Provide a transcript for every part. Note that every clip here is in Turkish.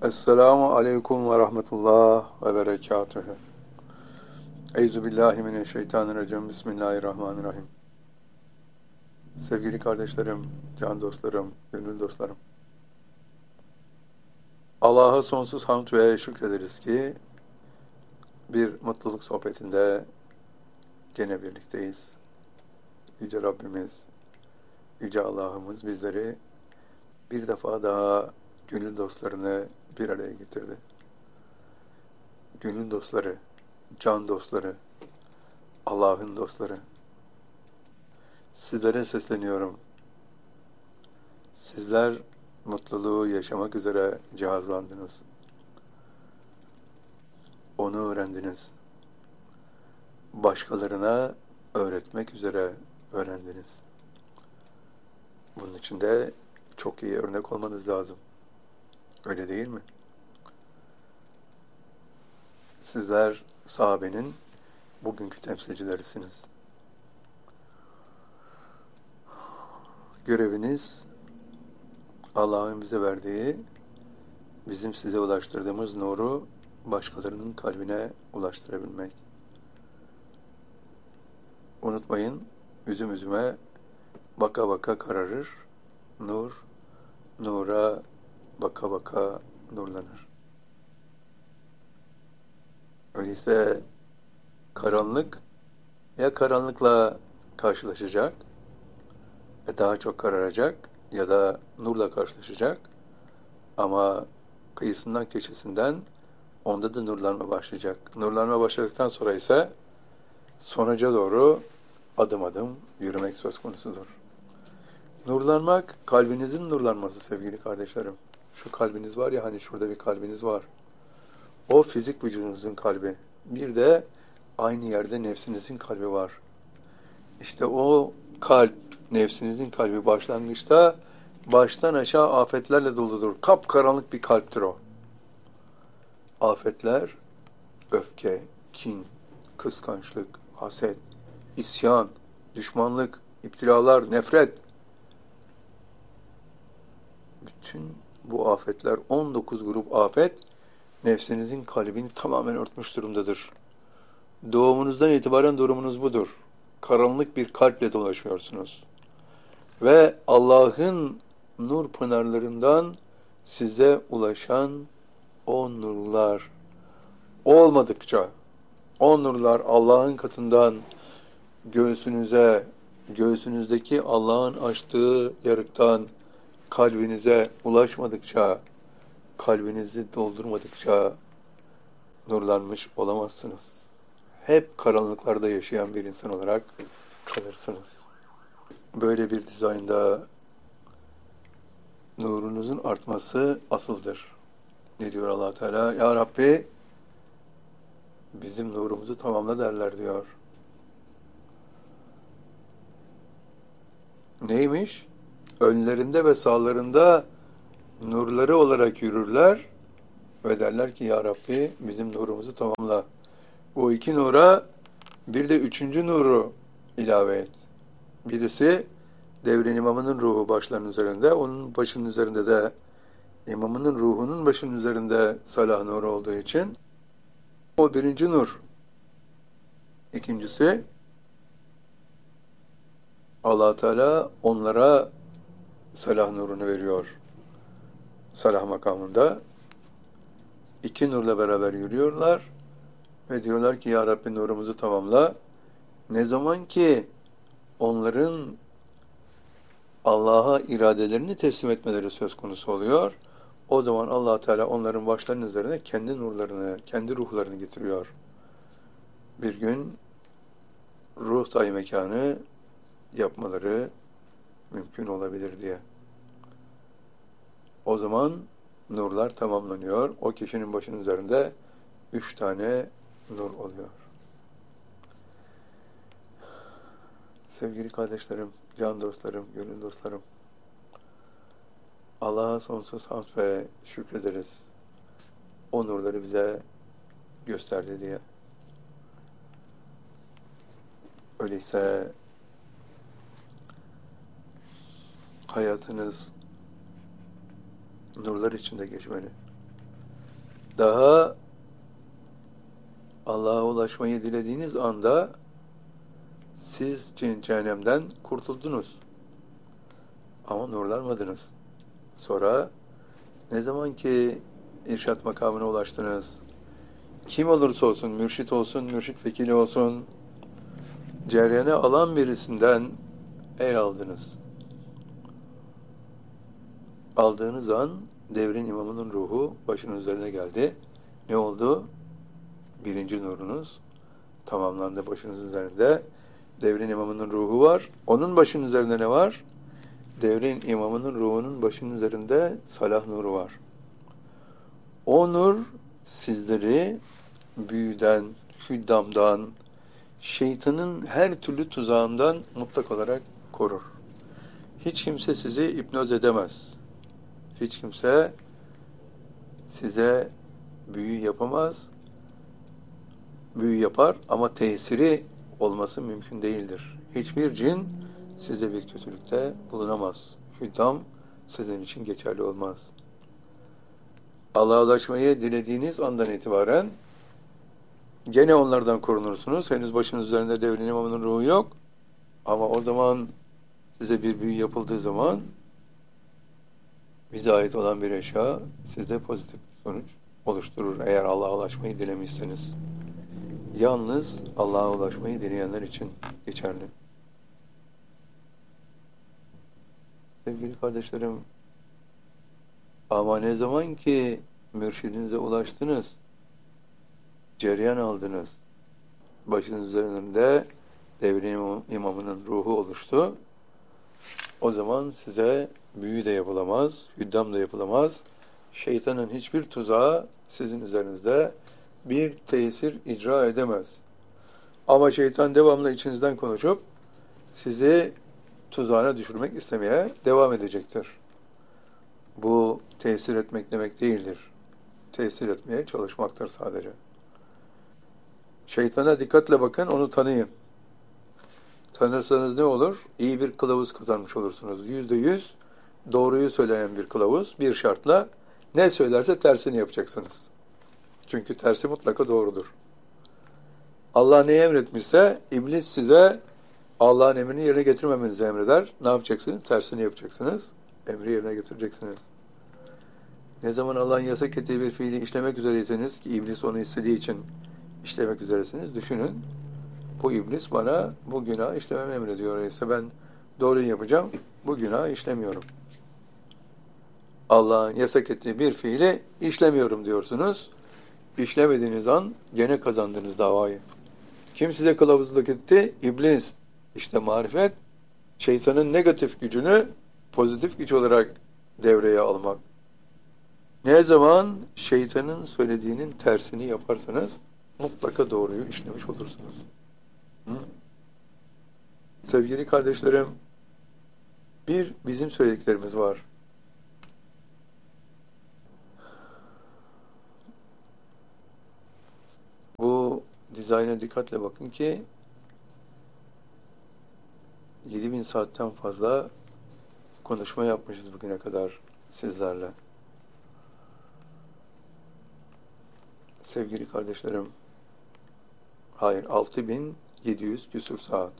Esselamu aleyküm ve rahmetullah ve berekatühü. Euzubillahimineşşeytanirracim. Bismillahirrahmanirrahim. Sevgili kardeşlerim, can dostlarım, gönül dostlarım. Allah'a sonsuz hamd ve şükrederiz ki bir mutluluk sohbetinde gene birlikteyiz. Yüce Rabbimiz, Yüce Allah'ımız bizleri bir defa daha gönül dostlarını bir araya getirdi. Gönül dostları, can dostları, Allah'ın dostları. Sizlere sesleniyorum. Sizler mutluluğu yaşamak üzere cihazlandınız. Onu öğrendiniz. Başkalarına öğretmek üzere öğrendiniz. Bunun için de çok iyi örnek olmanız lazım. Öyle değil mi? Sizler sahabenin bugünkü temsilcilerisiniz. Göreviniz Allah'ın bize verdiği, bizim size ulaştırdığımız nuru başkalarının kalbine ulaştırabilmek. Unutmayın, üzüm üzüme baka baka kararır, nur, nura baka baka nurlanır. Öyleyse karanlık ya karanlıkla karşılaşacak, daha çok kararacak ya da nurla karşılaşacak, ama kıyısından köşesinden onda da nurlanma başlayacak. Nurlanma başladıktan sonra ise sonuca doğru adım adım yürümek söz konusudur. Nurlanmak, kalbinizin nurlanması sevgili kardeşlerim. Şu kalbiniz var ya, hani şurada bir kalbiniz var. O fizik vücudunuzun kalbi. Bir de aynı yerde nefsinizin kalbi var. İşte o kalp, nefsinizin kalbi başlangıçta baştan aşağı afetlerle doludur. Kapkaranlık bir kalptir o. Afetler, öfke, kin, kıskançlık, haset, isyan, düşmanlık, iptilalar, nefret. Bütün bu afetler, 19 grup afet, nefsinizin kalbini tamamen örtmüş durumdadır. Doğumunuzdan itibaren durumunuz budur. Karanlık bir kalple dolaşıyorsunuz. Ve Allah'ın nur pınarlarından size ulaşan o nurlar olmadıkça, o nurlar Allah'ın katından göğsünüze, göğsünüzdeki Allah'ın açtığı yarıktan kalbinize ulaşmadıkça, kalbinizi doldurmadıkça nurlanmış olamazsınız. Hep karanlıklarda yaşayan bir insan olarak kalırsınız. Böyle bir dizaynda nurunuzun artması asıldır. Ne diyor Allah Teala? Ya Rabbi, bizim nurumuzu tamamla derler diyor. Neymiş? Önlerinde ve sağlarında nurları olarak yürürler ve derler ki ya Rabbi, bizim nurumuzu tamamla. Bu iki nura bir de üçüncü nuru ilave et. Birisi devrin imamının ruhu başlarının üzerinde, onun başının üzerinde de imamının ruhunun başının üzerinde salah nuru olduğu için o birinci nur. İkincisi, Allah Teala onlara salah nurunu veriyor. Salah makamında iki nurla beraber yürüyorlar ve diyorlar ki ya Rabbi, nurumuzu tamamla. Ne zaman ki onların Allah'a iradelerini teslim etmeleri söz konusu oluyor, o zaman Allah Teala onların başlarının üzerine kendi nurlarını, kendi ruhlarını getiriyor. Bir gün ruh dahi mekanı yapmaları mümkün olabilir diye. O zaman nurlar tamamlanıyor. O kişinin başının üzerinde 3 tane nur oluyor. Sevgili kardeşlerim, can dostlarım, gönül dostlarım, Allah'a sonsuz hamd ve şükrederiz. O nurları bize gösterdi diye. Öyleyse hayatınız nurlar içinde geçmeli. Daha Allah'a ulaşmayı dilediğiniz anda siz cehennemden kurtuldunuz. Ama nurlanmadınız. Sonra ne zaman ki irşat makamına ulaştınız, kim olursa olsun, mürşit olsun, mürşit vekili olsun, ceryanı alan birisinden el aldınız. Aldığınız an devrin imamının ruhu başının üzerine geldi. Ne oldu? Birinci nurunuz tamamlandı başınız üzerinde. Devrin imamının ruhu var. Onun başının üzerinde ne var? Devrin imamının ruhunun başının üzerinde salah nuru var. O nur sizleri büyüden, hüddamdan, şeytanın her türlü tuzağından mutlak olarak korur. Hiç kimse sizi hipnoz edemez. Hiç kimse size büyü yapamaz. Büyü yapar ama tesiri olması mümkün değildir. Hiçbir cin size bir kötülükte bulunamaz. Hüddam sizin için geçerli olmaz. Allah'a ulaşmayı dilediğiniz andan itibaren gene onlardan korunursunuz. Henüz başınız üzerinde devrin imamının ruhu yok. Ama o zaman size bir büyü yapıldığı zaman bize ait olan bir eşya sizde pozitif sonuç oluşturur eğer Allah'a ulaşmayı dilemişseniz. Yalnız Allah'a ulaşmayı dileyenler için geçerli. Sevgili kardeşlerim, ama ne zaman ki mürşidinize ulaştınız, cereyan aldınız, başınız üzerinde devrin imamının ruhu oluştu, o zaman size büyü de yapılamaz, hüddam da yapılamaz, şeytanın hiçbir tuzağı sizin üzerinizde bir tesir icra edemez. Ama şeytan devamlı içinizden konuşup sizi tuzağına düşürmek istemeye devam edecektir. Bu tesir etmek demek değildir. Tesir etmeye çalışmaktır sadece. Şeytana dikkatle bakın, onu tanıyın. Tanırsanız ne olur? İyi bir kılavuz kazanmış olursunuz. %100 doğruyu söyleyen bir kılavuz, bir şartla ne söylerse tersini yapacaksınız. Çünkü tersi mutlaka doğrudur. Allah ne emretmişse iblis size Allah'ın emrini yerine getirmemenizi emreder. Ne yapacaksınız? Tersini yapacaksınız. Emri yerine getireceksiniz. Ne zaman Allah'ın yasak ettiği bir fiili işlemek üzereyseniz ki iblis onu istediği için işlemek üzeresiniz, düşünün. Bu iblis bana bu günah işlememi emrediyor. Öyleyse ben doğruyu yapacağım, bu günah işlemiyorum. Allah'ın yasak ettiği bir fiili işlemiyorum diyorsunuz. İşlemediğiniz an gene kazandınız davayı. Kim size kılavuzluk etti? İblis. İşte marifet, şeytanın negatif gücünü pozitif güç olarak devreye almak. Ne zaman şeytanın söylediğinin tersini yaparsanız mutlaka doğruyu işlemiş olursunuz. Hı? Sevgili kardeşlerim, bizim söylediklerimiz var. Bu dizayna dikkatle bakın ki 7000 saatten fazla konuşma yapmışız bugüne kadar sizlerle. Sevgili kardeşlerim, hayır 6700 küsur saat.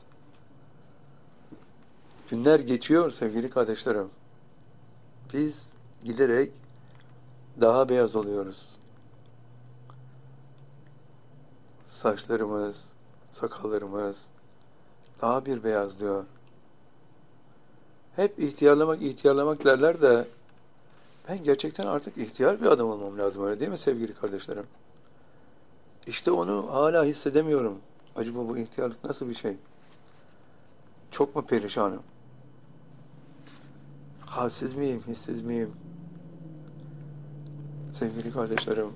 Günler geçiyor sevgili kardeşlerim. Biz giderek daha beyaz oluyoruz. Saçlarımız, sakallarımız daha bir beyazlıyor. Hep ihtiyarlamak derler de ben gerçekten artık ihtiyar bir adam olmam lazım, öyle değil mi sevgili kardeşlerim? İşte onu hala hissedemiyorum. Acaba bu ihtiyarlık nasıl bir şey? Çok mu perişanım? Halsiz miyim, hissiz miyim? Sevgili kardeşlerim,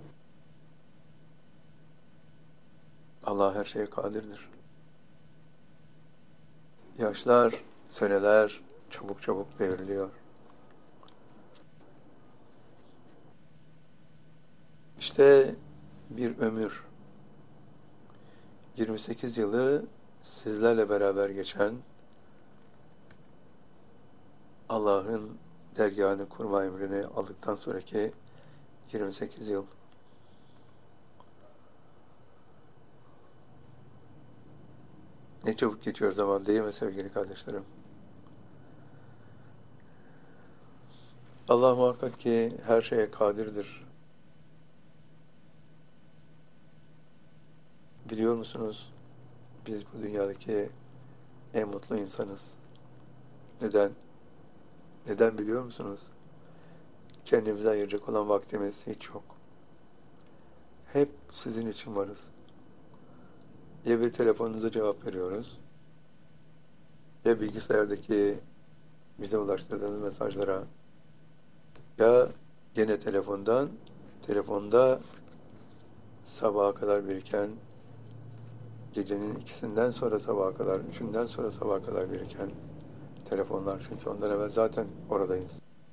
Allah her şeye kadirdir. Yaşlar, seneler çabuk çabuk devriliyor. İşte bir ömür. 28 yılı sizlerle beraber geçen, Allah'ın dergâhını kurma emrini aldıktan sonraki 28 yıl. Ne çabuk geçiyor zaman, değil mi sevgili kardeşlerim? Allah muhakkak ki her şeye kadirdir. Biliyor musunuz? Biz bu dünyadaki en mutlu insanız. Neden? Neden biliyor musunuz? Kendimize ayıracak olan vaktimiz hiç yok. Hep sizin için varız. Ya bir telefonunuza cevap veriyoruz, ya bilgisayardaki bize ulaştırdığınız mesajlara, ya gene telefonda sabaha kadar biriken, gecenin ikisinden sonra sabaha kadar, üçünden sonra sabaha kadar biriken telefonlar. Çünkü ondan evvel zaten oradayız.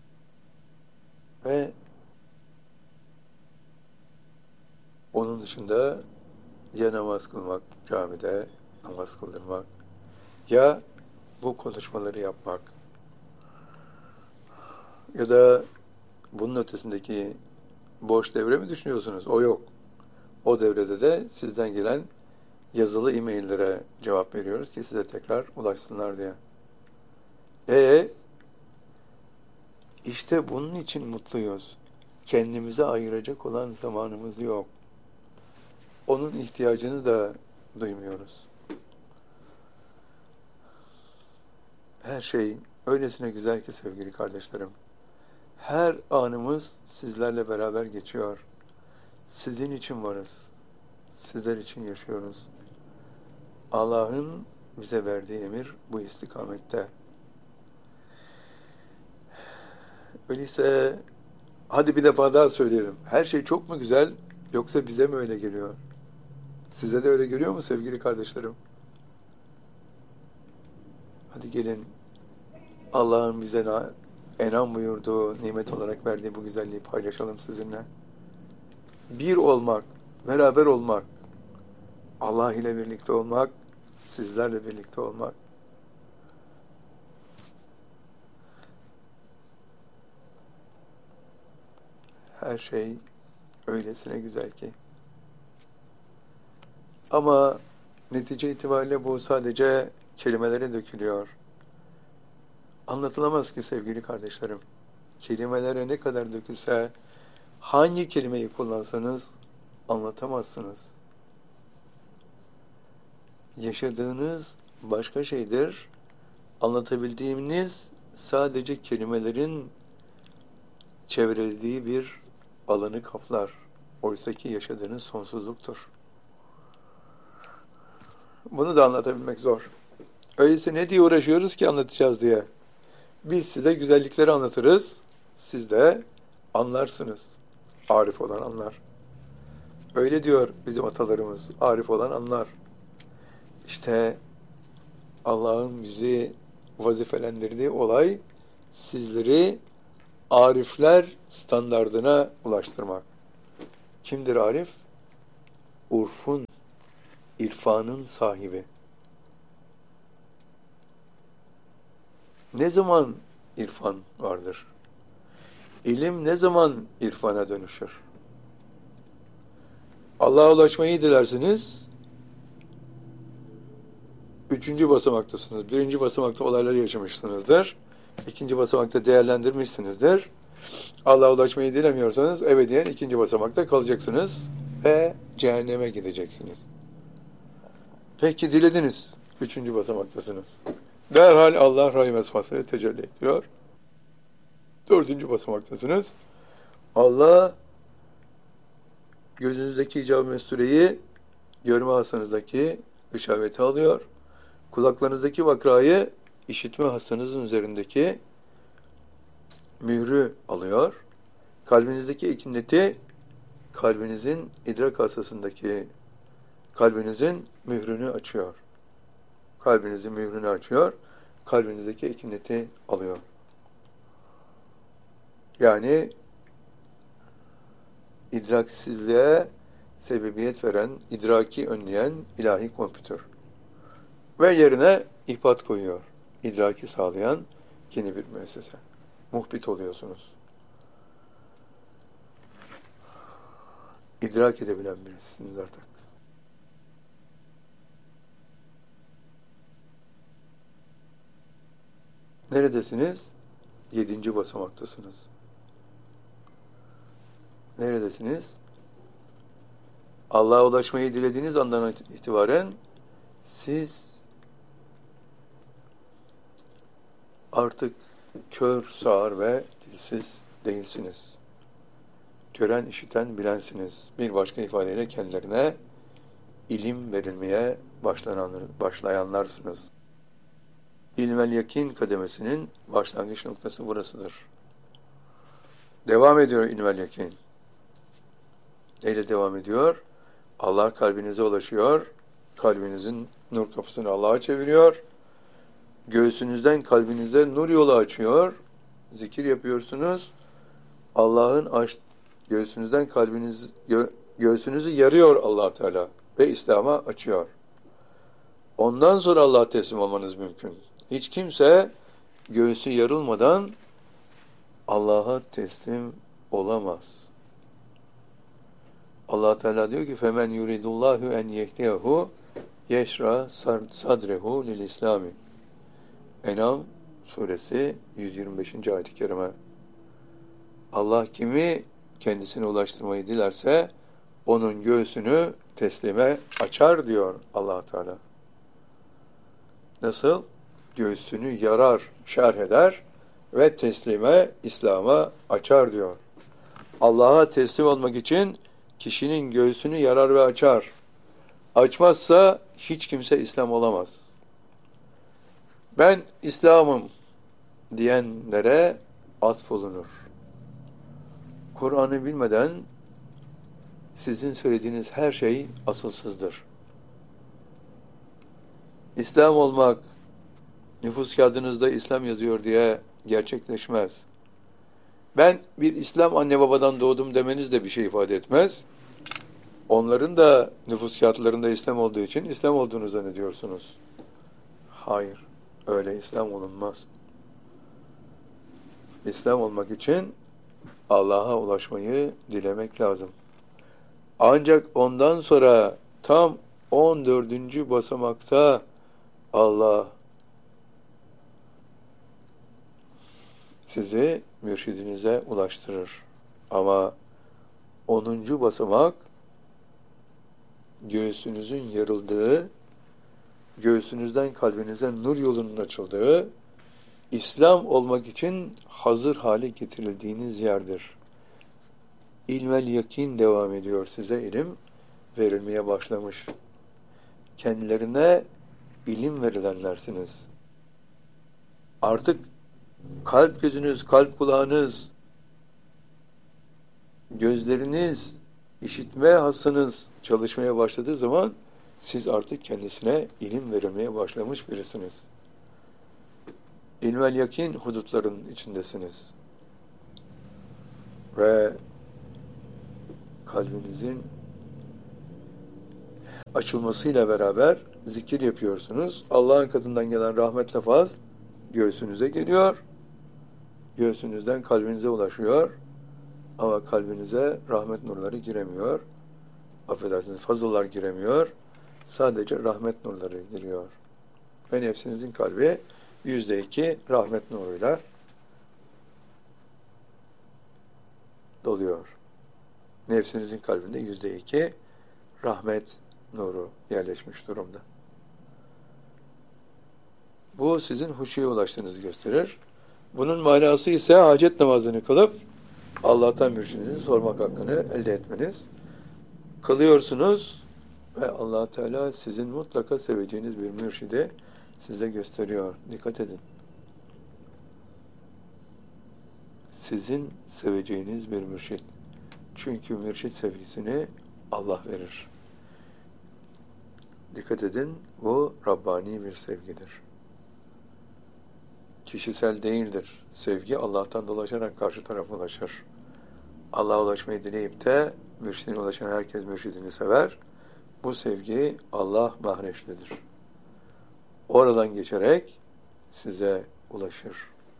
Ve onun dışında ya namaz kılmak, camide namaz kıldırmak, ya bu konuşmaları yapmak, ya da bunun ötesindeki boş devre mi düşünüyorsunuz? O yok. O devrede de sizden gelen yazılı e-maillere cevap veriyoruz ki size tekrar ulaşsınlar diye. E işte bunun için mutluyuz. Kendimize ayıracak olan zamanımız yok. Onun ihtiyacını da duymuyoruz. Her şey öylesine güzel ki sevgili kardeşlerim. Her anımız sizlerle beraber geçiyor. Sizin için varız. Sizler için yaşıyoruz. Allah'ın bize verdiği emir bu istikamette. Öyleyse hadi bir defa daha söyleyelim. Her şey çok mu güzel yoksa bize mi öyle geliyor? Size de öyle geliyor mu sevgili kardeşlerim? Hadi gelin Allah'ın bize enam buyurduğu, nimet olarak verdiği bu güzelliği paylaşalım sizinle. Bir olmak, beraber olmak, Allah ile birlikte olmak, sizlerle birlikte olmak. Her şey öylesine güzel ki. Ama netice itibariyle bu sadece kelimelere dökülüyor. Anlatılamaz ki sevgili kardeşlerim. Kelimelere ne kadar dökülse, hangi kelimeyi kullansanız anlatamazsınız. Yaşadığınız başka şeydir. Anlatabildiğiniz sadece kelimelerin çevrelediği bir alanı kaplar. Oysa ki yaşadığınız sonsuzluktur. Bunu da anlatabilmek zor. Öyleyse ne diye uğraşıyoruz ki anlatacağız diye. Biz size güzellikleri anlatırız, siz de anlarsınız. Arif olan anlar. Öyle diyor bizim atalarımız, arif olan anlar. İşte Allah'ın bizi vazifelendirdiği olay, sizleri arifler standardına ulaştırmak. Kimdir arif? Urfun, irfanın sahibi. Ne zaman irfan vardır? İlim ne zaman irfana dönüşür? Allah'a ulaşmayı dilersiniz, üçüncü basamaktasınız. Birinci basamakta olayları yaşamışsınızdır. İkinci basamakta değerlendirmişsinizdir. Allah'a ulaşmayı dilemiyorsanız ebediyen ikinci basamakta kalacaksınız ve cehenneme gideceksiniz. Peki dilediniz, üçüncü basamaktasınız. Derhal Allah rahim esmasıyla tecelli ediyor. Dördüncü basamaktasınız. Allah gözünüzdeki icab-ı mestureyi, görme hastanızdaki ışaveti alıyor. Kulaklarınızdaki vakrayı, işitme hastanızın üzerindeki mührü alıyor. Kalbinizdeki ikinneti, kalbinizin idrak hastasındaki kalbinizin mührünü açıyor. Kalbinizin mührünü açıyor. Kalbinizdeki ikinneti alıyor. Yani idraksizliğe sebebiyet veren, idraki önleyen ilahi kompütür. Ve yerine ihbat koyuyor. İdraki sağlayan yeni bir müessese. Muhbit oluyorsunuz. İdrak edebilen birisiniz artık. Neredesiniz? 7. basamaktasınız. Neredesiniz? Allah'a ulaşmayı dilediğiniz andan itibaren siz artık kör, sağır ve dilsiz değilsiniz. Gören, işiten, bilensiniz. Bir başka ifadeyle kendilerine ilim verilmeye başlayanlarsınız. İlmel yakin kademesinin başlangıç noktası burasıdır. Devam ediyor ilmel yakin. Neyle devam ediyor? Allah kalbinize ulaşıyor. Kalbinizin nur kapısını Allah'a çeviriyor. Göğsünüzden kalbinize nur yolu açıyor. Zikir yapıyorsunuz. Allah'ın göğsünüzden göğsünüzü yarıyor Allah Teala ve İslam'a açıyor. Ondan sonra Allah'a teslim olmanız mümkün. Hiç kimse göğsü yarılmadan Allah'a teslim olamaz. Allah Teala diyor ki: "Femen yuridullahu en yehdiyehu yeşra sadrehu lil İslami." En'am suresi 125. ayet-i kerime. Allah kimi kendisine ulaştırmayı dilerse onun göğsünü teslime açar diyor Allah Teala. Nasıl? Göğsünü yarar, şerh eder ve teslime, İslam'a açar diyor. Allah'a teslim olmak için kişinin göğsünü yarar ve açar. Açmazsa hiç kimse İslam olamaz. Ben İslam'ım diyenlere atfolunur. Kur'an'ı bilmeden sizin söylediğiniz her şey asılsızdır. İslam olmak, nüfus kağıdınızda İslam yazıyor diye gerçekleşmez. Ben bir İslam anne babadan doğdum demeniz de bir şey ifade etmez. Onların da nüfus kağıtlarında İslam olduğu için İslam olduğunu zannediyorsunuz. Hayır, öyle İslam olunmaz. İslam olmak için Allah'a ulaşmayı dilemek lazım. Ancak ondan sonra tam 14. basamakta Allah sizi mürşidinize ulaştırır. Ama 10. basamak göğsünüzün yarıldığı, göğsünüzden kalbinize nur yolunun açıldığı, İslam olmak için hazır hale getirildiğiniz yerdir. İlmel yakin devam ediyor, size ilim verilmeye başlamış. Kendilerine ilim verilenlersiniz. Artık kalp gözünüz, kalp kulağınız, gözleriniz, işitme hassınız çalışmaya başladığı zaman siz artık kendisine ilim verilmeye başlamış birisiniz. İlmel yakin hudutların içindesiniz. Ve kalbinizin açılmasıyla beraber zikir yapıyorsunuz. Allah'ın katından gelen rahmetle faz göğsünüze geliyor. Göğsünüzden kalbinize ulaşıyor. Ama kalbinize rahmet nurları giremiyor. Affedersiniz, fazıllar giremiyor. Sadece rahmet nurları giriyor. Ve nefsinizin kalbi %2 rahmet nuruyla doluyor. Nefsinizin kalbinde %2 rahmet nuru yerleşmiş durumda. Bu sizin huşuya ulaştığınızı gösterir. Bunun manası ise hacet namazını kılıp Allah'tan mürşidinizi sormak hakkını elde etmeniz. Kılıyorsunuz ve Allah Teala sizin mutlaka seveceğiniz bir mürşidi size gösteriyor. Dikkat edin. Sizin seveceğiniz bir mürşid. Çünkü mürşid sevgisini Allah verir. Dikkat edin, bu Rabbani bir sevgidir. Kişisel değildir. Sevgi Allah'tan dolaşarak karşı tarafa ulaşır. Allah'a ulaşmayı dileyip de mürşidine ulaşan herkes mürşidini sever. Bu sevgi Allah mahreçlidir. Oradan geçerek size ulaşır.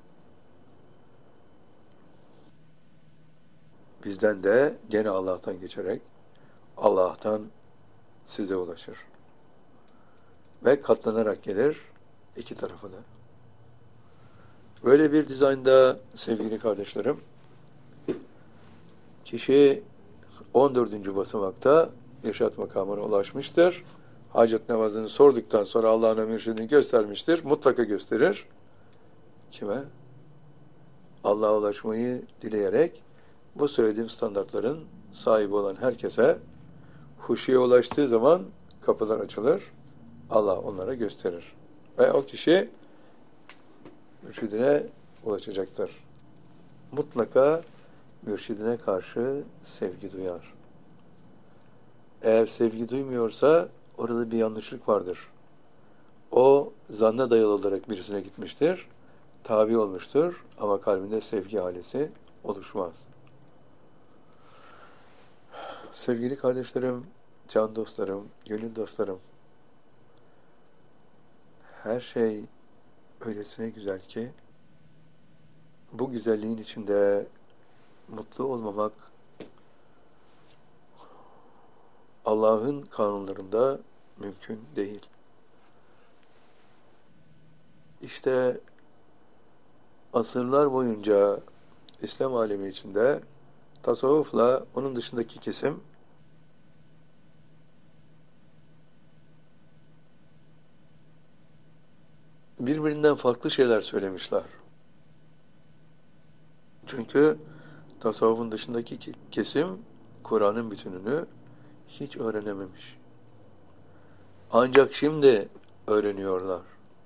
Bizden de gene Allah'tan geçerek Allah'tan size ulaşır. Ve katlanarak gelir iki tarafa da. Böyle bir dizaynda sevgili kardeşlerim, kişi 14. basamakta irşat makamına ulaşmıştır. Hacet namazını sorduktan sonra Allah'ın mürşidini göstermiştir. Mutlaka gösterir. Kime? Allah'a ulaşmayı dileyerek bu söylediğim standartların sahibi olan herkese huşuya ulaştığı zaman kapılar açılır. Allah onlara gösterir. Ve o kişi mürşidine ulaşacaktır. Mutlaka mürşidine karşı sevgi duyar. Eğer sevgi duymuyorsa orada bir yanlışlık vardır. O zanna dayalı olarak birisine gitmiştir, tabi olmuştur ama kalbinde sevgi halisi oluşmaz. Sevgili kardeşlerim, can dostlarım, gönül dostlarım, her şey öylesine güzel ki bu güzelliğin içinde mutlu olmamak Allah'ın kanunlarında mümkün değil. İşte asırlar boyunca İslam alemi içinde tasavvufla onun dışındaki kesim birbirinden farklı şeyler söylemişler. Çünkü tasavvufun dışındaki kesim Kur'an'ın bütününü hiç öğrenememiş. Ancak şimdi öğreniyorlar.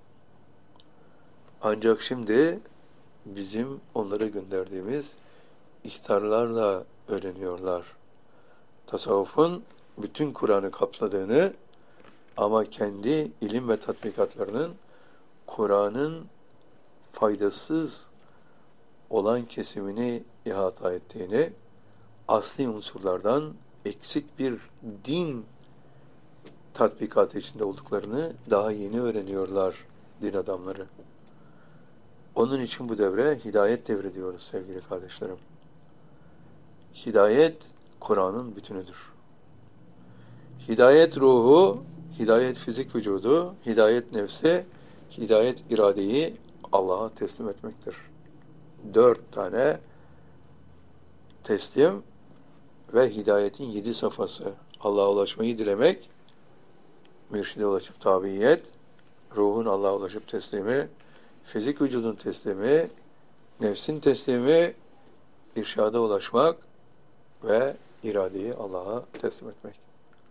Ancak şimdi bizim onlara gönderdiğimiz ihtarlarla öğreniyorlar. Tasavvufun bütün Kur'an'ı kapsadığını ama kendi ilim ve tatbikatlarının Kur'an'ın faydasız olan kesimini ihata ettiğini, asli unsurlardan eksik bir din tatbikatı içinde olduklarını daha yeni öğreniyorlar din adamları. Onun için bu devre hidayet devri diyoruz sevgili kardeşlerim. Hidayet Kur'an'ın bütünüdür. Hidayet ruhu, hidayet fizik vücudu, hidayet nefsi, hidayet iradeyi Allah'a teslim etmektir. 4 tane teslim ve hidayetin 7 safhası. Allah'a ulaşmayı dilemek, mürşide ulaşıp tabiyet, ruhun Allah'a ulaşıp teslimi, fizik vücudun teslimi, nefsin teslimi, irşada ulaşmak ve iradeyi Allah'a teslim etmek.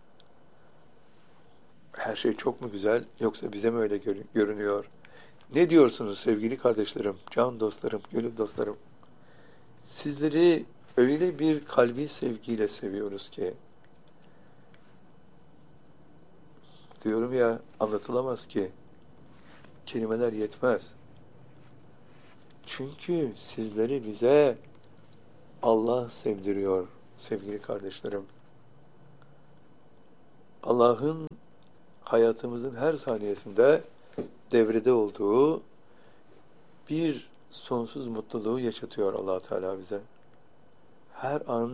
Her şey çok mu güzel yoksa bize mi öyle görünüyor? Ne diyorsunuz sevgili kardeşlerim, can dostlarım, gönül dostlarım? Sizleri öyle bir kalbi sevgiyle seviyoruz ki, diyorum ya, anlatılamaz ki, kelimeler yetmez. Çünkü sizleri bize Allah sevdiriyor sevgili kardeşlerim. Allah'ın hayatımızın her saniyesinde devrede olduğu bir sonsuz mutluluğu yaşatıyor Allah Teala bize. Her an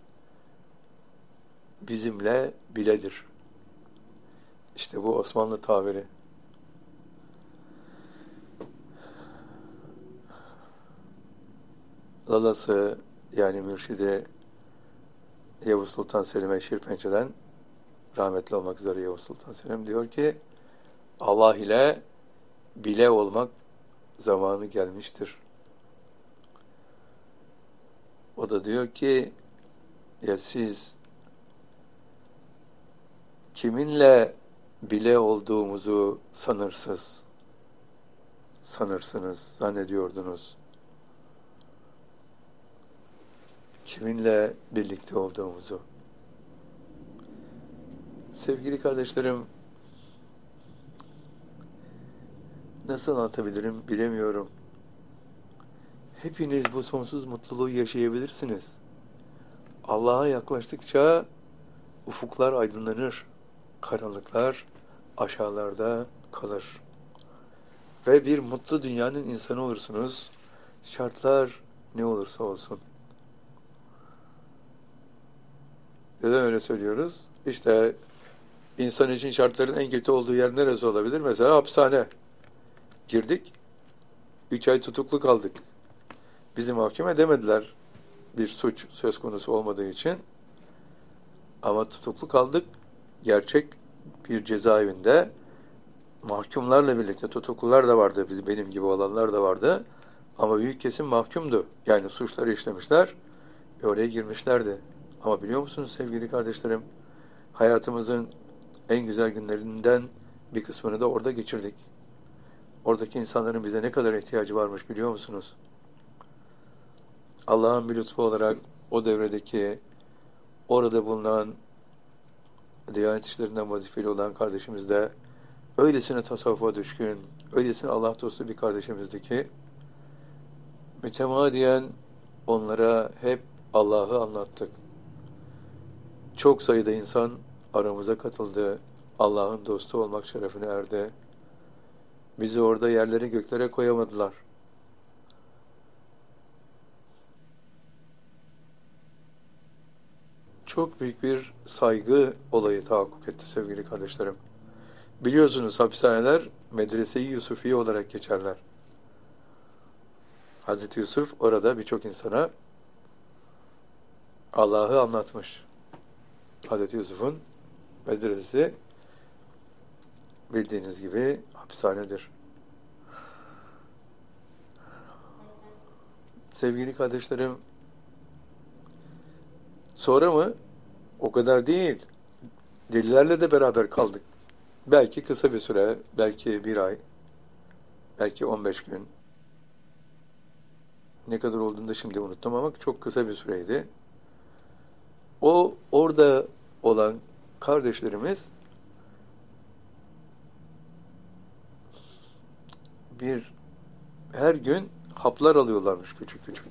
bizimle biledir. İşte bu Osmanlı tabiri. Lalası yani mürşidi Yavuz Sultan Selim'e Şirpençe'den rahmetli olmak üzere Yavuz Sultan Selim diyor ki Allah ile bile olmak zamanı gelmiştir. O da diyor ki ya siz kiminle bile olduğumuzu sanırsınız, zannediyordunuz. Kiminle birlikte olduğumuzu. Sevgili kardeşlerim, nasıl anlatabilirim bilemiyorum. Hepiniz bu sonsuz mutluluğu yaşayabilirsiniz. Allah'a yaklaştıkça ufuklar aydınlanır, karanlıklar aşağılarda kalır. Ve bir mutlu dünyanın insanı olursunuz. Şartlar ne olursa olsun. Neden öyle söylüyoruz? İşte insan için şartların en kötü olduğu yer neresi olabilir? Mesela hapishane. Girdik. 3 ay tutuklu kaldık. Bizi mahkum edemediler bir suç söz konusu olmadığı için. Ama tutuklu kaldık. Gerçek bir cezaevinde mahkumlarla birlikte tutuklular da vardı. Benim gibi olanlar da vardı. Ama büyük kesim mahkumdu. Yani suçları işlemişler ve oraya girmişlerdi. Ama biliyor musunuz sevgili kardeşlerim? Hayatımızın en güzel günlerinden bir kısmını da orada geçirdik. Oradaki insanların bize ne kadar ihtiyacı varmış biliyor musunuz? Allah'ın bir lütfu olarak o devredeki orada bulunan Diyanet işlerinden vazifeli olan kardeşimiz de öylesine tasavvufa düşkün, öylesine Allah dostu bir kardeşimizdi ki mütemadiyen onlara hep Allah'ı anlattık. Çok sayıda insan aramıza katıldı. Allah'ın dostu olmak şerefine erdi. Bizi orada yerlere göklere koyamadılar. Çok büyük bir saygı olayı tahakkuk etti sevgili kardeşlerim. Biliyorsunuz hapishaneler Medrese-i Yusufiye olarak geçerler. Hazreti Yusuf orada birçok insana Allah'ı anlatmış. Hazreti Yusuf'un medresesi bildiğiniz gibi hapishanedir. Sevgili kardeşlerim, sonra mı? O kadar değil. Delilerle de beraber kaldık. Belki kısa bir süre, belki bir ay, belki 15 gün. Ne kadar olduğunu da şimdi unuttum ama çok kısa bir süreydi. O orada olan kardeşlerimiz her gün haplar alıyorlarmış küçük küçük.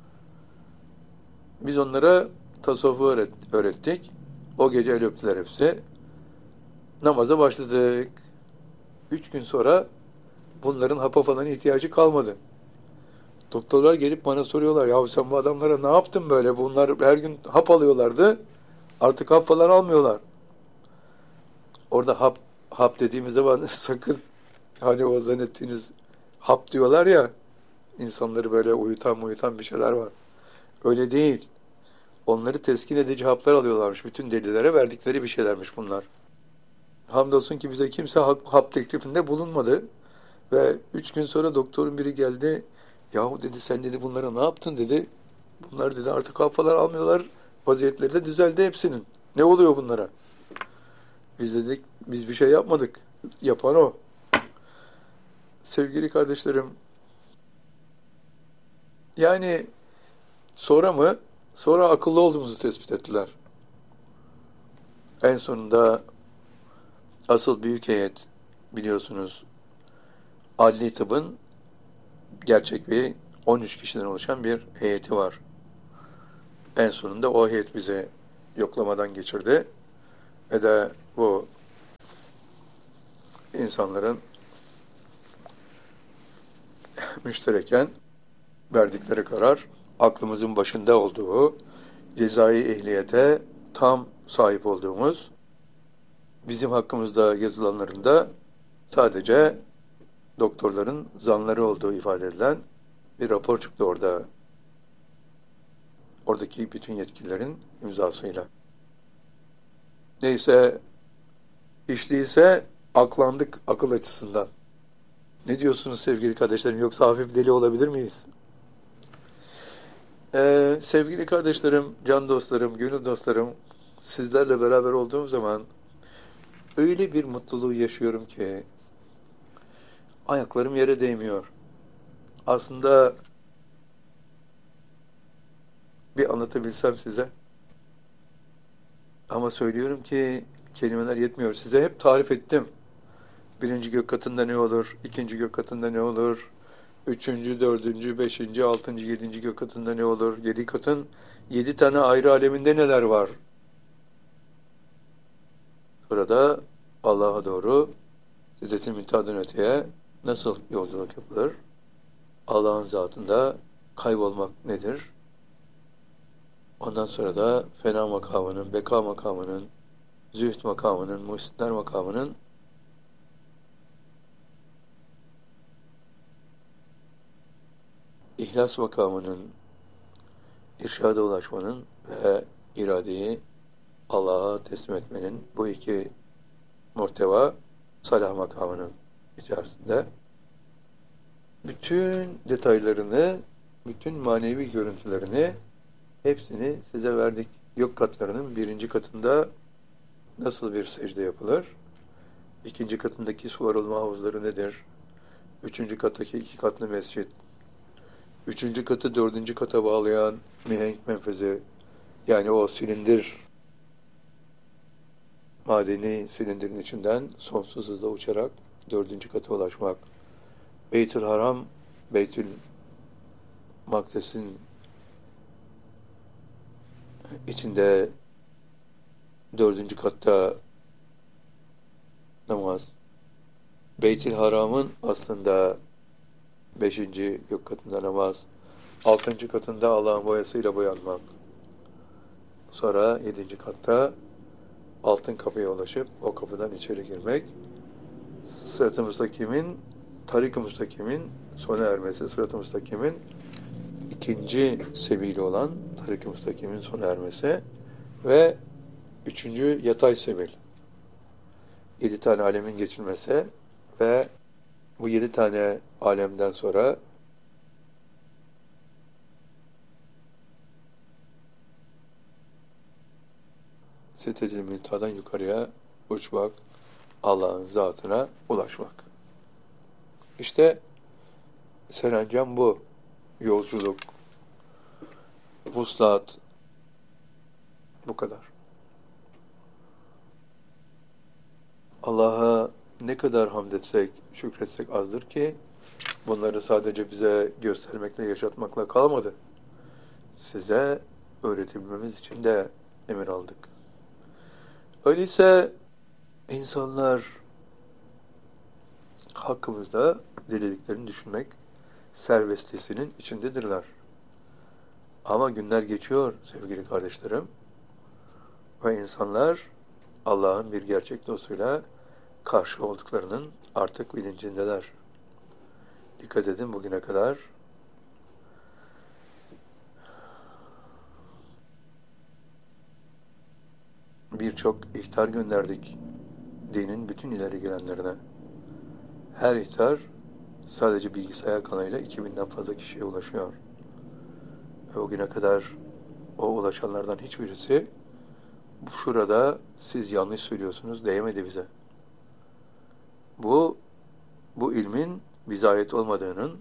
Biz onlara tasavvufu öğrettik. O gece el öptüler hepsi. Namaza başladık. 3 gün sonra bunların hapa falan ihtiyacı kalmadı. Doktorlar gelip bana soruyorlar. Ya sen bu adamlara ne yaptın böyle? Bunlar her gün hap alıyorlardı. Artık hap falan almıyorlar. Orada hap dediğimiz zaman sakın hani o zannettiğiniz hap diyorlar ya, insanları böyle uyutan bir şeyler var. Öyle değil. Onları teskin edici haplar alıyorlarmış. Bütün delilere verdikleri bir şeylermiş bunlar. Hamdolsun ki bize kimse hap teklifinde bulunmadı. Ve 3 gün sonra doktorun biri geldi. Yahu dedi sen dedi bunlara ne yaptın dedi. Bunlar dedi artık hap falan almıyorlar. Vaziyetleri de düzeldi hepsinin. Ne oluyor bunlara? Biz dedik biz bir şey yapmadık. Yapan o. Sevgili kardeşlerim, yani sonra mı? Sonra akıllı olduğumuzu tespit ettiler. En sonunda asıl büyük heyet biliyorsunuz adli tıbbın gerçek bir 13 kişiden oluşan bir heyeti var. En sonunda o heyet bize yoklamadan geçirdi ve de bu insanların müştereken verdikleri karar aklımızın başında olduğu, cezai ehliyete tam sahip olduğumuz, bizim hakkımızda yazılanların sadece doktorların zanları olduğu ifade edilen bir rapor çıktı orada. Oradaki bütün yetkililerin imzasıyla. Neyse, hiç değilse aklandık akıl açısından. Ne diyorsunuz sevgili kardeşlerim? Yoksa hafif deli olabilir miyiz? Sevgili kardeşlerim, can dostlarım, gönül dostlarım, sizlerle beraber olduğum zaman öyle bir mutluluğu yaşıyorum ki ayaklarım yere değmiyor. Aslında bir anlatabilsem size. Ama söylüyorum ki kelimeler yetmiyor. Size hep tarif ettim. Birinci gök katında ne olur? İkinci gök katında ne olur? Üçüncü, dördüncü, beşinci, altıncı, yedinci gök katında ne olur? 7 katın 7 tane ayrı aleminde neler var? Burada Allah'a doğru Sidret-i Münteha'dan öteye nasıl yolculuk yapılır? Allah'ın zatında kaybolmak nedir? Ondan sonra da fena makamının, beka makamının, zühd makamının, muhsinler makamının ihlas makamının, irşada ulaşmanın ve iradeyi Allah'a teslim etmenin bu iki muhteva salah makamının içerisinde. Bütün detaylarını, bütün manevi görüntülerini hepsini size verdik. Yok katlarının birinci katında nasıl bir secde yapılır? İkinci katındaki suvar olma havuzları nedir? Üçüncü kattaki iki katlı mescit. Üçüncü katı dördüncü kata bağlayan mihenk menfezi. Yani o silindir, madeni silindirin içinden sonsuz hızla uçarak dördüncü kata ulaşmak. Beytül Haram, Beytül Makdes'in içinde dördüncü katta namaz. Beytül Haram'ın aslında beşinci gök katında namaz. Altıncı katında Allah'ın boyasıyla boyanmak. Sonra yedinci katta altın kapıya ulaşıp o kapıdan içeri girmek. Sırat-ı Müstakim'in, Tarik-ı Müstakim'in sona ermesi, Sırat-ı Müstakim'in ikinci sebili olan Tarik-ı Müstakim'in sona ermesi ve üçüncü yatay sebil. 7 tane alemin geçilmesi ve bu 7 tane alemden sonra Siddetül Müntaha'dan yukarıya uçmak, Allah'ın zatına ulaşmak. İşte serencam bu. Yolculuk, vuslat, bu kadar. Allah'a ne kadar hamd etsek, şükretsek azdır ki bunları sadece bize göstermekle, yaşatmakla kalmadı. Size öğretebilmemiz için de emir aldık. Öyleyse insanlar hakkımızda dilediklerini düşünmek serbestisinin içindedirler. Ama günler geçiyor sevgili kardeşlerim ve insanlar Allah'ın bir gerçek dostuyla karşı olduklarının artık bilincindeler. Dikkat edin, bugüne kadar birçok ihtar gönderdik dinin bütün ileri gelenlerine. Her ihtar sadece bilgisayar kanalıyla 2000'den fazla kişiye ulaşıyor. Ve o güne kadar o ulaşanlardan hiçbirisi şurada siz yanlış söylüyorsunuz diyemedi bize. Bu ilmin bize ait olmadığının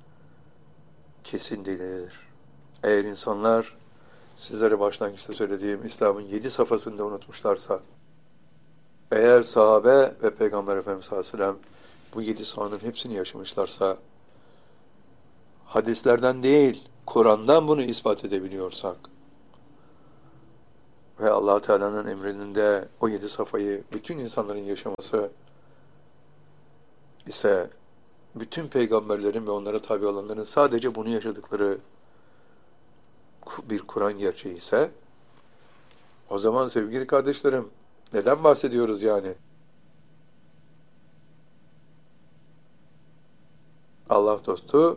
kesin delilidir. Eğer insanlar sizlere başlangıçta söylediğim İslam'ın 7 safhasında unutmuşlarsa, eğer sahabe ve Peygamber Efendimiz sallallahu aleyhi ve sellem bu 7 sahanın hepsini yaşamışlarsa, hadislerden değil, Kur'an'dan bunu ispat edebiliyorsak ve Allah Teala'nın emrinde o 7 safhayı bütün insanların yaşaması ise bütün peygamberlerin ve onlara tabi olanların sadece bunu yaşadıkları bir Kur'an gerçeği ise, o zaman sevgili kardeşlerim, neden bahsediyoruz yani? Allah dostu,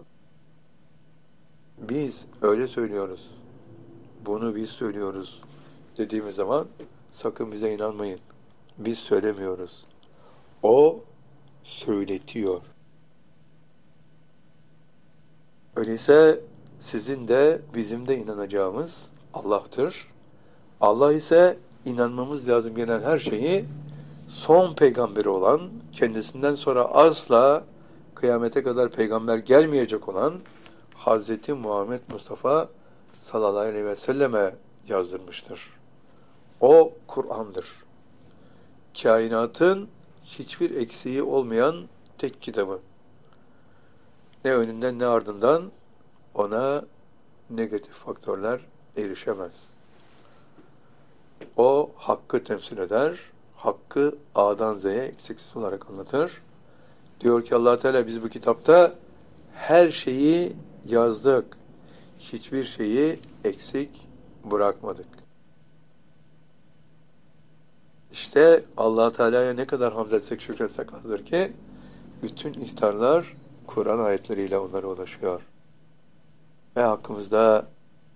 biz öyle söylüyoruz, bunu biz söylüyoruz dediğimiz zaman sakın bize inanmayın. Biz söylemiyoruz. O söyletiyor. Öyleyse sizin de bizim de inanacağımız Allah'tır. Allah ise inanmamız lazım gelen her şeyi son peygamberi olan, kendisinden sonra asla kıyamete kadar peygamber gelmeyecek olan Hazreti Muhammed Mustafa sallallahu aleyhi ve selleme yazdırmıştır. O Kur'an'dır. Kainatın hiçbir eksiği olmayan tek kitabı. Ne önünden ne ardından ona negatif faktörler erişemez. O hakkı temsil eder, hakkı A'dan Z'ye eksiksiz olarak anlatır. Diyor ki Allah Teala, biz bu kitapta her şeyi yazdık. Hiçbir şeyi eksik bırakmadık. İşte Allah Teala'ya ne kadar hamd etsek, şükretsek azdır ki bütün ihtarlar Kur'an ayetleriyle onlara ulaşıyor. ve hakkımızda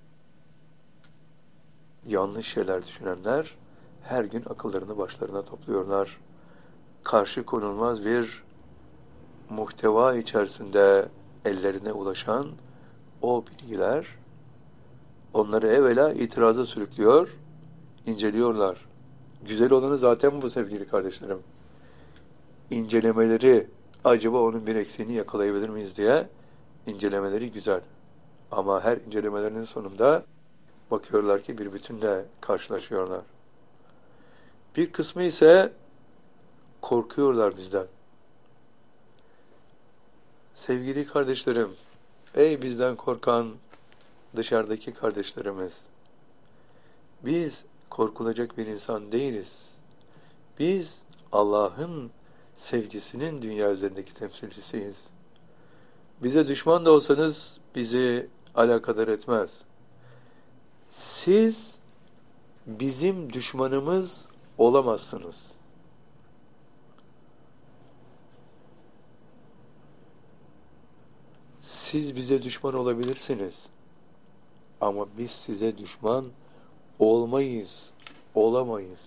yanlış şeyler düşünenler her gün akıllarını başlarına topluyorlar. Karşı konulmaz bir muhteva içerisinde ellerine ulaşan o bilgiler onları evvela itiraza sürüklüyor, inceliyorlar. Güzel olanı zaten bu sevgili kardeşlerim. İncelemeleri, acaba onun bir eksiğini yakalayabilir miyiz diye incelemeleri güzel. Ama her incelemelerinin sonunda bakıyorlar ki bir bütünle karşılaşıyorlar. Bir kısmı ise korkuyorlar bizden. Sevgili kardeşlerim, ey bizden korkan dışarıdaki kardeşlerimiz, biz korkulacak bir insan değiliz. Biz Allah'ın sevgisinin dünya üzerindeki temsilcisiyiz. Bize düşman da olsanız bizi alakadar etmez. Siz bizim düşmanımız olamazsınız. Siz bize düşman olabilirsiniz. Ama biz size düşman olmayız, olamayız.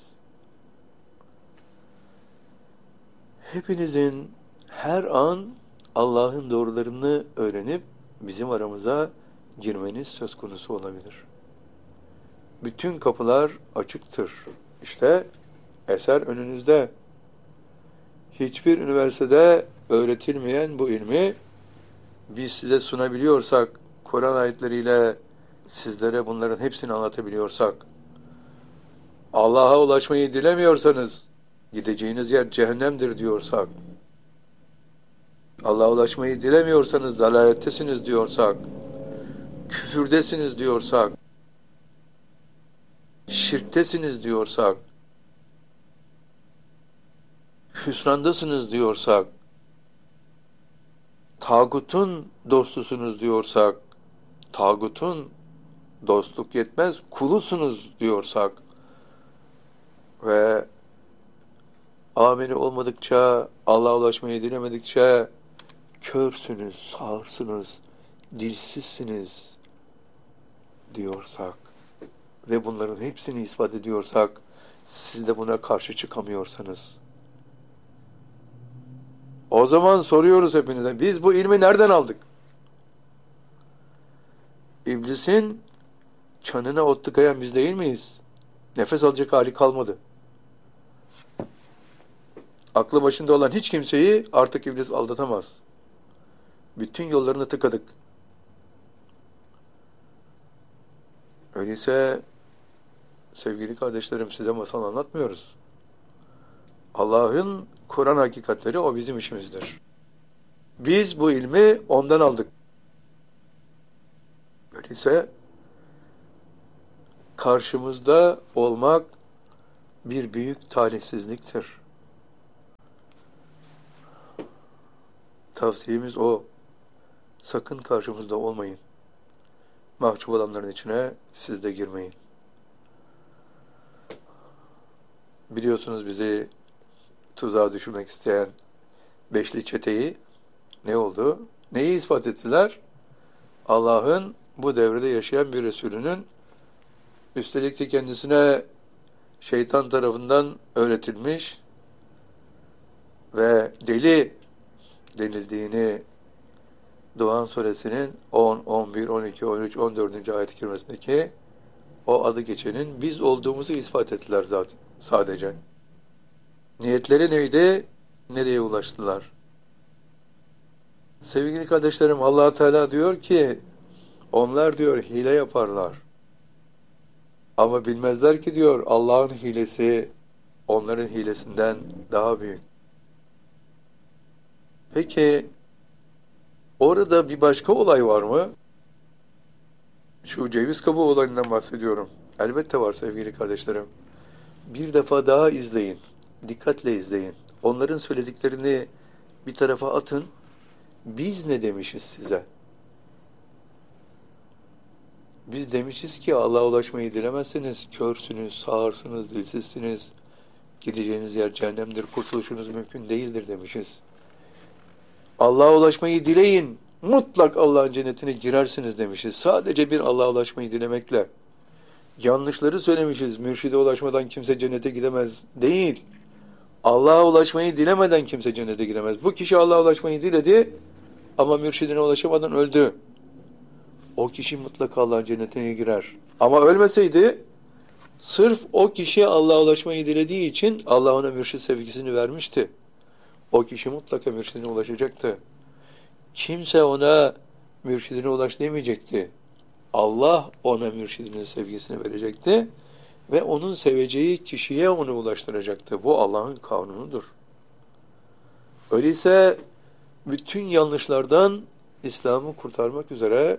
Hepinizin her an Allah'ın doğrularını öğrenip bizim aramıza girmeniz söz konusu olabilir. Bütün kapılar açıktır. İşte eser önünüzde. Hiçbir üniversitede öğretilmeyen bu ilmi biz size sunabiliyorsak, Kur'an ayetleriyle sizlere bunların hepsini anlatabiliyorsak, Allah'a ulaşmayı dilemiyorsanız, gideceğiniz yer cehennemdir diyorsak, Allah'a ulaşmayı dilemiyorsanız dalalettesiniz diyorsak, küfürdesiniz diyorsak, şirktesiniz diyorsak, hüsrandasınız diyorsak, tağutun dostusunuz diyorsak, tağutun dostluk yetmez kulusunuz diyorsak ve ameli olmadıkça, Allah'a ulaşmayı dilemedikçe körsünüz, sağırsınız, dilsizsiniz diyorsak ve bunların hepsini ispat ediyorsak, siz de buna karşı çıkamıyorsanız, o zaman soruyoruz hepinize, biz bu ilmi nereden aldık? İblisin çanına ot tıkayan biz değil miyiz? Nefes alacak hali kalmadı. Aklı başında olan hiç kimseyi artık iblis aldatamaz. Bütün yollarını tıkadık. Öyleyse sevgili kardeşlerim, size masal anlatmıyoruz. Allah'ın Kur'an hakikatleri o bizim işimizdir. Biz bu ilmi ondan aldık. Öyleyse karşımızda olmak bir büyük talihsizliktir. Tavsiyemiz o. Sakın karşımızda olmayın. Mahcup olanların içine siz de girmeyin. Biliyorsunuz bizi tuzağa düşürmek isteyen beşli çeteyi ne oldu? Neyi ispat ettiler? Allah'ın bu devrede yaşayan bir Resulünün üstelik de kendisine şeytan tarafından öğretilmiş ve deli denildiğini Duhan Suresinin 10, 11, 12, 13, 14. ayet-i kerimesindeki o adı geçenin biz olduğumuzu ispat ettiler zaten sadece. Niyetleri neydi? Nereye ulaştılar? Sevgili kardeşlerim, Allah Teala diyor ki onlar diyor hile yaparlar. Ama bilmezler ki diyor Allah'ın hilesi onların hilesinden daha büyük. Peki orada bir başka olay var mı? Şu ceviz kabuğu olayından bahsediyorum. Elbette var sevgili kardeşlerim. Bir defa daha izleyin. Dikkatle izleyin. Onların söylediklerini bir tarafa atın. Biz ne demişiz size? Biz demişiz ki Allah'a ulaşmayı dilemezseniz körsünüz, sağırsınız, dilsizsiniz. Gideceğiniz yer cehennemdir, kurtuluşunuz mümkün değildir demişiz. Allah'a ulaşmayı dileyin. mutlak Allah'ın cennetine girersiniz demişiz. Sadece bir Allah'a ulaşmayı dilemekle. Yanlışları söylemişiz. Mürşide ulaşmadan kimse cennete gidemez. Değil. Allah'a ulaşmayı dilemeden kimse cennete gidemez. Bu kişi Allah'a ulaşmayı diledi ama mürşidine ulaşamadan öldü. O kişi mutlaka Allah'ın cennetine girer. Ama ölmeseydi sırf o kişi Allah'a ulaşmayı dilediği için Allah ona mürşid sevgisini vermişti. O kişi mutlaka mürşidine ulaşacaktı. Kimse ona mürşidine ulaş demeyecekti. Allah ona mürşidinin sevgisini verecekti ve onun seveceği kişiye onu ulaştıracaktı. Bu Allah'ın kanunudur. Öyleyse bütün yanlışlardan İslam'ı kurtarmak üzere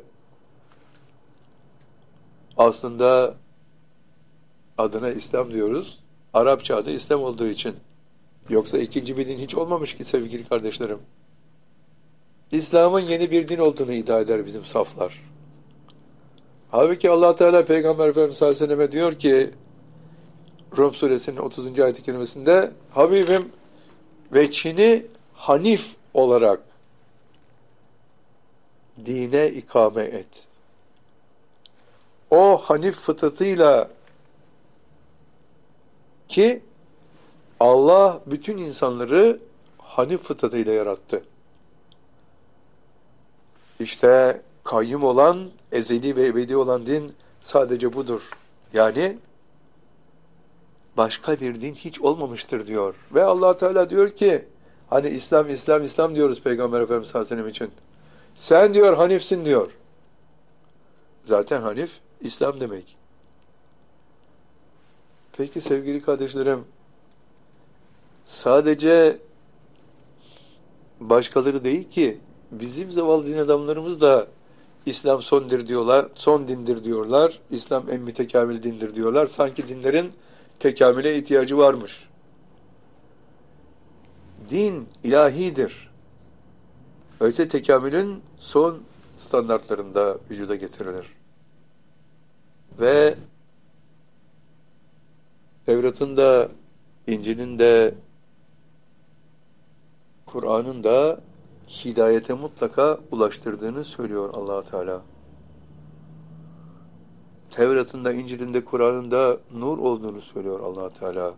aslında adına İslam diyoruz. Arapça adı İslam olduğu için. Yoksa ikinci bir din hiç olmamış ki sevgili kardeşlerim. İslam'ın yeni bir din olduğunu iddia eder bizim saflar. Halbuki Allah Teala Peygamber Efendimiz sallallahu aleyhi ve selleme diyor ki Rum suresinin 30. ayet-i kerimesinde Habibim veçhini hanif olarak dine ikame et. O hanif fıtratıyla ki Allah bütün insanları hanif fıtratıyla yarattı. İşte kayyum olan, ezeli ve ebedi olan din sadece budur. Yani başka bir din hiç olmamıştır diyor. Ve Allah Teala diyor ki hani İslam, İslam, İslam diyoruz Peygamber Efendimiz sallallahu aleyhi ve sellem için. Sen diyor hanifsin diyor. Zaten hanif İslam demek. Peki sevgili kardeşlerim, sadece başkaları değil ki bizim zavallı din adamlarımız da İslam sondur diyorlar, son dindir diyorlar. İslam en mütekamil dindir diyorlar. Sanki dinlerin tekamüle ihtiyacı varmış. Din ilahidir. Öyleyse tekamülün son standartlarında vücuda getirilir. Ve Tevrat'ın da, İncil'in de, Kur'an'ın da hidayete mutlaka ulaştırdığını söylüyor Allah Teala. Tevrat'ın da, İncil'in de, Kur'an'ın da nur olduğunu söylüyor Allah Teala.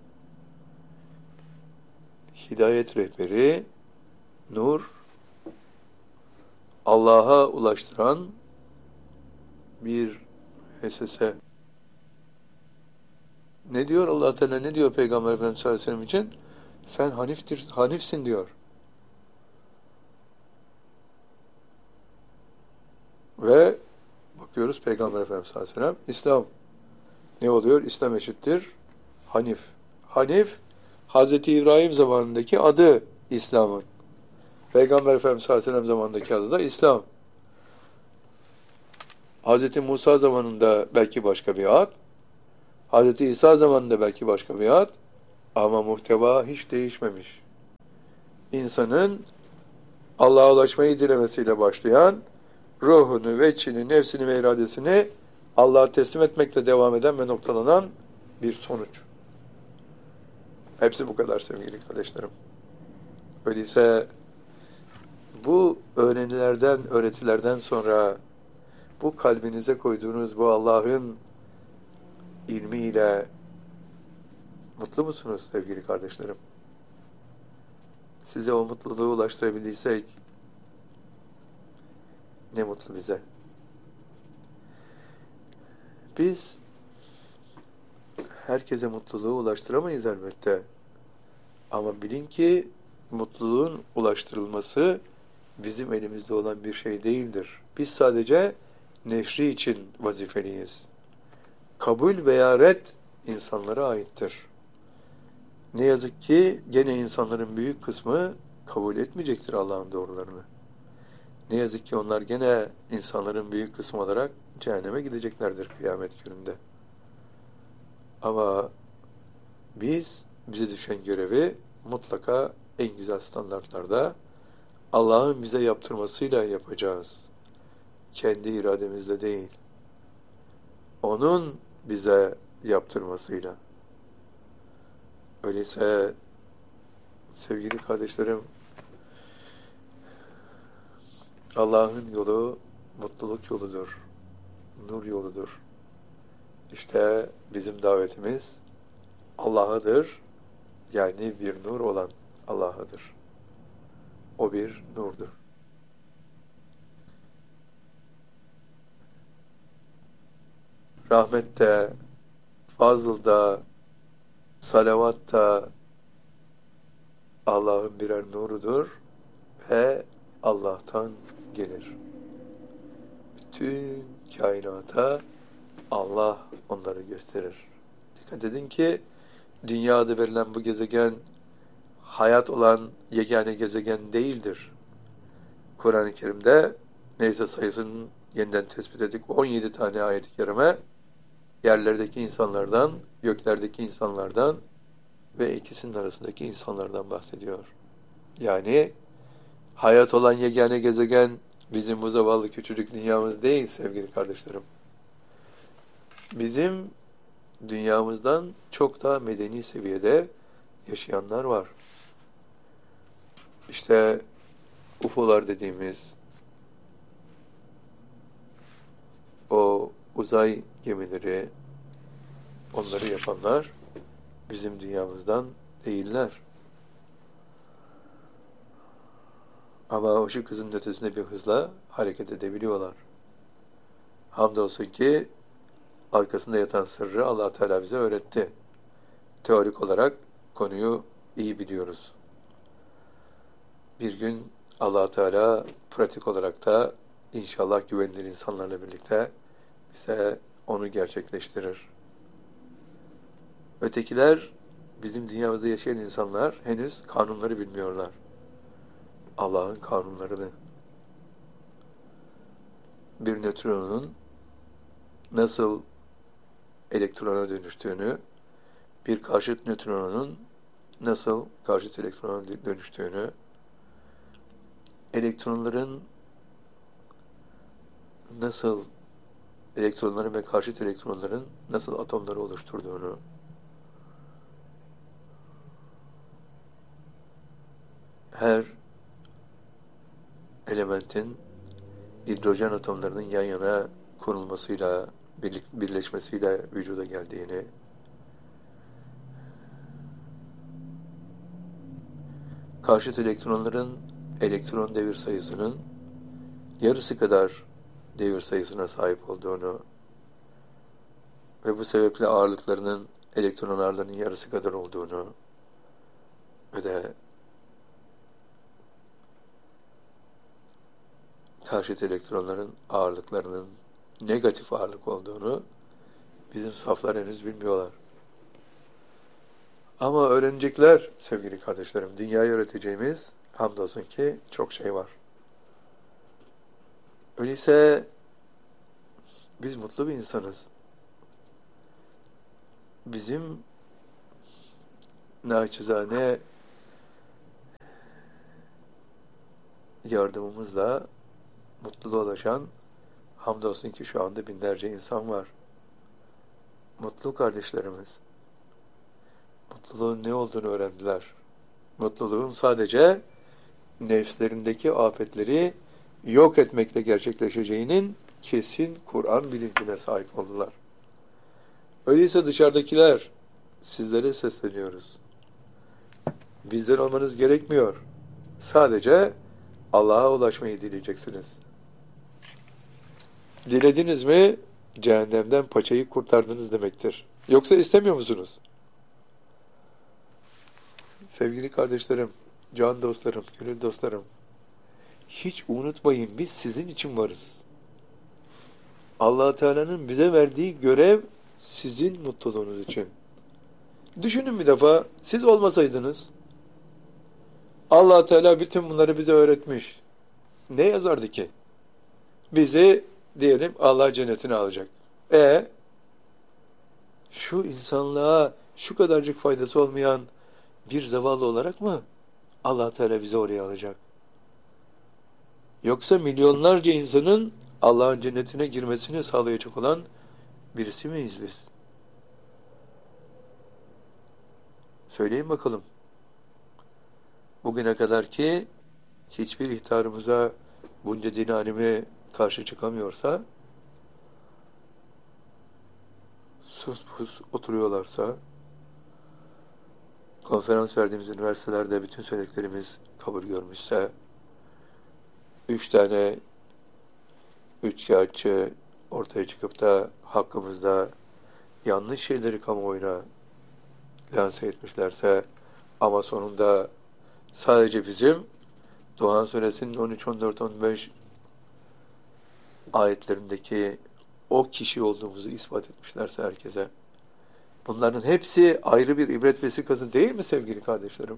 Hidayet rehberi, nur, Allah'a ulaştıran bir müessese. Ne diyor Allah Teala, ne diyor Peygamber Efendimiz sallallahu aleyhi ve sellem için? Sen hanifsin diyor. Ve bakıyoruz Peygamber Efendimiz sallallahu aleyhi ve sellem, İslam ne oluyor? İslam eşittir hanif. Hanif, Hazreti İbrahim zamanındaki adı İslam'ın. Peygamber Efendimiz sallallahu aleyhi ve sellem zamanındaki adı da İslam. Hazreti Musa zamanında belki başka bir ad, Hazreti İsa zamanında belki başka bir ad, ama muhteva hiç değişmemiş. İnsanın Allah'a ulaşmayı dilemesiyle başlayan, ruhunu, veçhini, nefsini ve iradesini Allah'a teslim etmekle devam eden ve noktalanan bir sonuç. Hepsi bu kadar sevgili kardeşlerim. Öyleyse bu öğrenilerden, öğretilerden sonra bu kalbinize koyduğunuz bu Allah'ın ilmiyle mutlu musunuz sevgili kardeşlerim? Size o mutluluğu ulaştırabildiysek ne mutlu bize. Biz herkese mutluluğu ulaştıramayız elbette. Ama bilin ki mutluluğun ulaştırılması bizim elimizde olan bir şey değildir. Biz sadece neşri için vazifeliyiz. Kabul veya red insanlara aittir. Ne yazık ki gene insanların büyük kısmı kabul etmeyecektir Allah'ın doğrularını. Ne yazık ki onlar gene insanların büyük kısmı olarak cehenneme gideceklerdir kıyamet gününde. Ama bize düşen görevi mutlaka en güzel standartlarda Allah'ın bize yaptırmasıyla yapacağız. Kendi irademizle değil. Onun bize yaptırmasıyla. Öyleyse sevgili kardeşlerim, Allah'ın yolu mutluluk yoludur, nur yoludur. İşte bizim davetimiz Allah'adır, yani bir nur olan Allah'adır. O bir nurdur. Rahmette, fazılda, salavatta Allah'ın birer nurudur ve Allah'tan gelir. Bütün kainata Allah onları gösterir. Dikkat edin ki dünya adı verilen bu gezegen hayat olan yegane gezegen değildir. Kur'an-ı Kerim'de neyse sayısının yeniden tespit edip 17 tane ayet-i kerime yerlerdeki insanlardan, göklerdeki insanlardan ve ikisinin arasındaki insanlardan bahsediyor. Yani hayat olan yegane gezegen bizim bu zavallı küçücük dünyamız değil sevgili kardeşlerim. Bizim dünyamızdan çok daha medeni seviyede yaşayanlar var. İşte UFO'lar dediğimiz o uzay gemileri, onları yapanlar bizim dünyamızdan değiller. Ama ışık hızının ötesinde bir hızla hareket edebiliyorlar. Hamdolsun ki arkasında yatan sırrı Allah Teala bize öğretti. Teorik olarak konuyu iyi biliyoruz. Bir gün Allah Teala pratik olarak da inşallah güvenilir insanlarla birlikte bize onu gerçekleştirir. Ötekiler, bizim dünyamızda yaşayan insanlar henüz kanunları bilmiyorlar. Allah'ın kanunlarını. Bir nötronun nasıl elektrona dönüştüğünü, bir karşıt nötronun nasıl karşıt elektrona dönüştüğünü, elektronların nasıl elektronların ve karşıt elektronların nasıl atomları oluşturduğunu, her elementin hidrojen atomlarının yan yana konulmasıyla, birleşmesiyle vücuda geldiğini, karşıt elektronların elektron devir sayısının yarısı kadar devir sayısına sahip olduğunu ve bu sebeple ağırlıklarının elektron ağırlığının yarısı kadar olduğunu ve de karşıt elektronların ağırlıklarının negatif ağırlık olduğunu bizim saflar henüz bilmiyorlar. Ama öğrenecekler sevgili kardeşlerim. Dünyayı öğreteceğimiz hamdolsun ki çok şey var. Öyleyse biz mutlu bir insanız. Bizim naçizane yardımımızla mutluluğa ulaşan hamdolsun ki şu anda binlerce insan var. Mutlu kardeşlerimiz. Mutluluğun ne olduğunu öğrendiler. Mutluluğun sadece nefslerindeki afetleri yok etmekle gerçekleşeceğinin kesin Kur'an bilincine sahip oldular. Öyleyse dışarıdakiler, sizlere sesleniyoruz. Bizden olmanız gerekmiyor. Sadece Allah'a ulaşmayı dileyeceksiniz. Dilediniz mi cehennemden paçayı kurtardınız demektir. Yoksa istemiyor musunuz? Sevgili kardeşlerim, can dostlarım, gönül dostlarım, hiç unutmayın biz sizin için varız. Allah Teala'nın bize verdiği görev sizin mutluluğunuz için. Düşünün bir defa, siz olmasaydınız, Allah Teala bütün bunları bize öğretmiş. Ne yazardı ki? Bizi diyelim Allah cennetine alacak. Şu insanlığa şu kadarcık faydası olmayan bir zavallı olarak mı Allah Teala bizi oraya alacak? Yoksa milyonlarca insanın Allah'ın cennetine girmesini sağlayacak olan birisi miyiz biz? Söyleyin bakalım. Bugüne kadar ki hiçbir ihtarımıza bunca din alimi karşı çıkamıyorsa, sus pus oturuyorlarsa, konferans verdiğimiz üniversitelerde bütün söylediklerimiz kabul görmüşse, 3 tane üçkağıtçı ortaya çıkıp da hakkımızda yanlış şeyleri kamuoyuna lanse etmişlerse, ama sonunda sadece bizim Doğan Suresinin 13, 14, 15 ayetlerindeki o kişi olduğumuzu ispat etmişlerse herkese, bunların hepsi ayrı bir ibret vesikası değil mi sevgili kardeşlerim?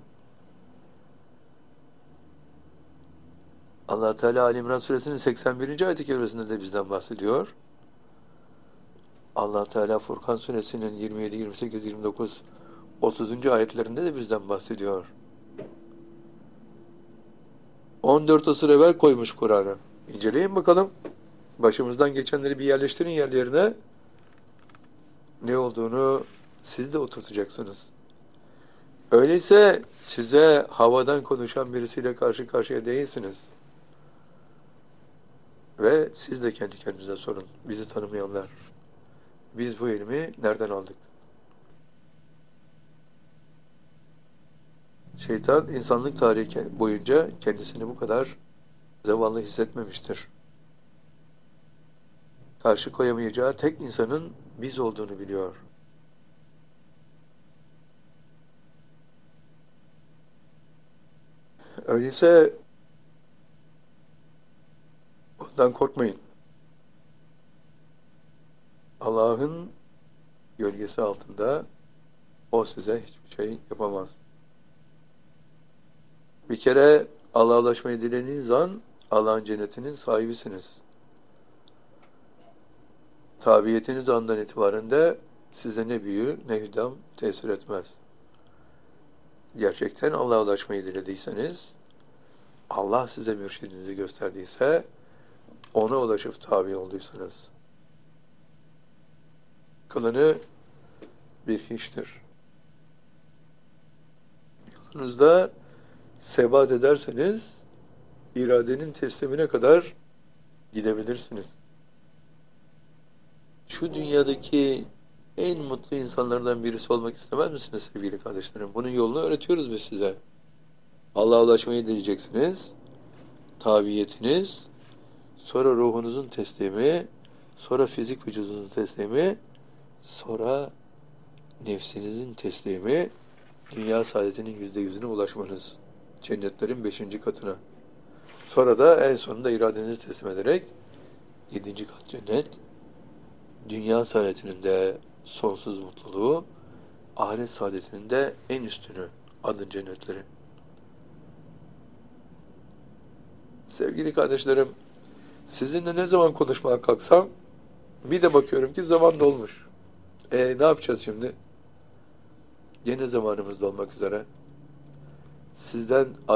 Allah Teala Ali İmran Suresinin 81. ayet-i kerimesinde de bizden bahsediyor. Allah Teala Furkan Suresinin 27, 28, 29, 30. ayetlerinde de bizden bahsediyor. 14 asır evvel koymuş Kur'an'ı. İnceleyin bakalım. Başımızdan geçenleri bir yerleştirin yerlerine. Ne olduğunu siz de oturtacaksınız. Öyleyse size havadan konuşan birisiyle karşı karşıya değilsiniz. Ve siz de kendi kendinize sorun. Bizi tanımayanlar. Biz bu ilmi nereden aldık? Şeytan insanlık tarihi boyunca kendisini bu kadar zavallı hissetmemiştir. Karşı koyamayacağı tek insanın biz olduğunu biliyor. Öyleyse bundan korkmayın. Allah'ın gölgesi altında o size hiçbir şey yapamaz. Bir kere Allah'a ulaşmayı dilediğiniz an Allah'ın cennetinin sahibisiniz. Tabiyetiniz andan itibaren de size ne büyü ne hüdam tesir etmez. Gerçekten Allah'a ulaşmayı dilediyseniz, Allah size mürşidinizi gösterdiyse, ona ulaşıp tabi olduysanız, kılını bir hiçtir. Yolunuzda sebat ederseniz, iradenin teslimine kadar gidebilirsiniz. Şu dünyadaki en mutlu insanlardan birisi olmak istemez misiniz sevgili kardeşlerim? Bunun yolunu öğretiyoruz biz size. Allah'a ulaşmayı dileyeceksiniz. Tabiyetiniz, sonra ruhunuzun teslimi, sonra fizik vücudunuzun teslimi, sonra nefsinizin teslimi, dünya saadetinin %100'üne ulaşmanız. Cennetlerin 5. katına. Sonra da en sonunda iradenizi teslim ederek 7. kat cennet, dünya saadetinin de sonsuz mutluluğu, ahiret saadetinin de en üstünü alın cennetleri. Sevgili kardeşlerim, sizinle ne zaman konuşmaya kalksam bir de bakıyorum ki zaman dolmuş. Ne yapacağız şimdi? Yine zamanımız dolmak üzere. Sizden